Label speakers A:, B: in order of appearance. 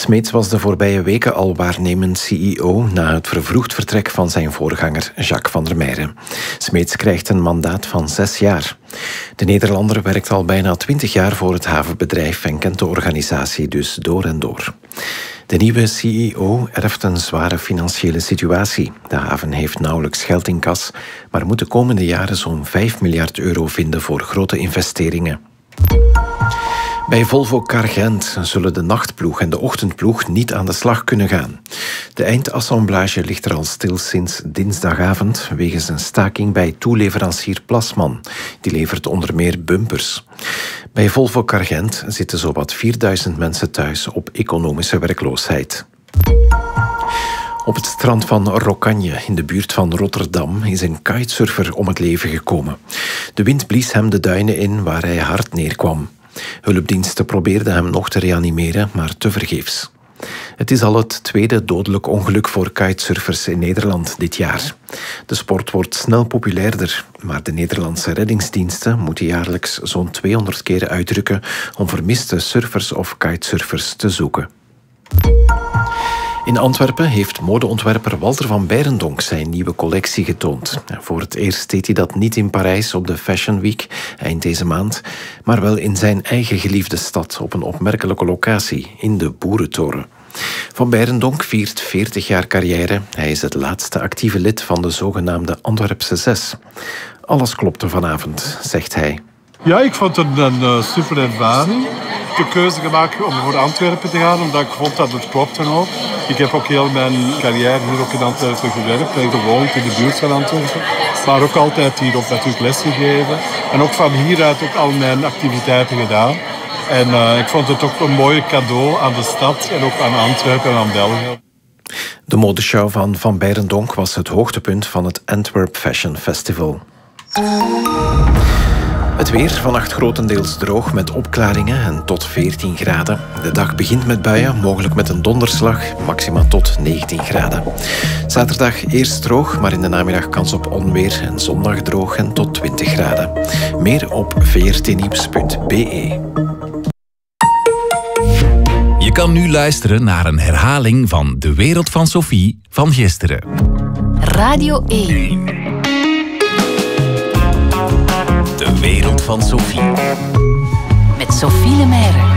A: Smeets was de voorbije weken al waarnemend CEO na het vervroegd vertrek van zijn voorganger Jacques van der Meijeren. Smeets krijgt een mandaat van 6 jaar. De Nederlander werkt al bijna 20 jaar voor het havenbedrijf en kent de organisatie dus door en door. De nieuwe CEO erft een zware financiële situatie. De haven heeft nauwelijks geld in kas, maar moet de komende jaren zo'n 5 miljard euro vinden voor grote investeringen. Bij Volvo Car Gent zullen de nachtploeg en de ochtendploeg niet aan de slag kunnen gaan. De eindassemblage ligt er al stil sinds dinsdagavond wegens een staking bij toeleverancier Plasman. Die levert onder meer bumpers. Bij Volvo Car Gent zitten zowat 4000 mensen thuis op economische werkloosheid. Op het strand van Rocagne, in de buurt van Rotterdam, is een kitesurfer om het leven gekomen. De wind blies hem de duinen in waar hij hard neerkwam. Hulpdiensten probeerden hem nog te reanimeren, maar tevergeefs. Het is al het tweede dodelijk ongeluk voor kitesurfers in Nederland dit jaar. De sport wordt snel populairder, maar de Nederlandse reddingsdiensten moeten jaarlijks zo'n 200 keer uitrukken om vermiste surfers of kitesurfers te zoeken. In Antwerpen heeft modeontwerper Walter van Beirendonck zijn nieuwe collectie getoond. Voor het eerst deed hij dat niet in Parijs op de Fashion Week eind deze maand, maar wel in zijn eigen geliefde stad op een opmerkelijke locatie, in de Boerentoren. Van Beirendonck viert 40 jaar carrière. Hij is het laatste actieve lid van de zogenaamde Antwerpse 6. Alles klopte vanavond, zegt hij.
B: Ja, ik vond het een super ervaring. Ik heb de keuze gemaakt om voor Antwerpen te gaan, omdat ik vond dat het klopte ook. Ik heb ook heel mijn carrière hier ook in Antwerpen gewerkt en gewoond in de buurt van Antwerpen. Maar ook altijd hier ook natuurlijk lesgegeven. En ook van hieruit ook al mijn activiteiten gedaan. En ik vond het ook een mooi cadeau aan de stad en ook aan Antwerpen en aan België.
A: De modeshow van Van Beirendonck was het hoogtepunt van het Antwerp Fashion Festival. Het weer, vannacht grotendeels droog met opklaringen en tot 14 graden. De dag begint met buien, mogelijk met een donderslag, maxima tot 19 graden. Zaterdag eerst droog, maar in de namiddag kans op onweer en zondag droog en tot 20 graden. Meer op vrtnieuws.be.
C: Je kan nu luisteren naar een herhaling van De Wereld van Sophie van gisteren.
D: Radio 1.
C: De Wereld van Sophie.
D: Met Sophie Lemaire.